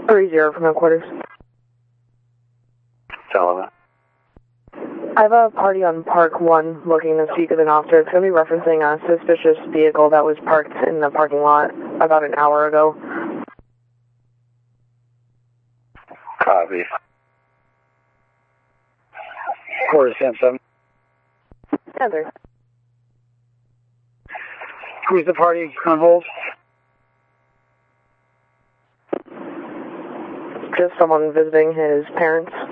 3-0 from headquarters. Sullivan. I have a party on Park 1 looking to speak with an officer. It's going to be referencing a suspicious vehicle that was parked in the parking lot about an hour ago. Copy. Quarter 10-7. Heather. Who's the party on hold? Just someone visiting his parents.